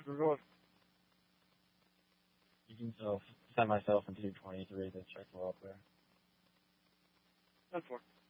We're going. You can send myself into 23 to check the welfare. 10-4.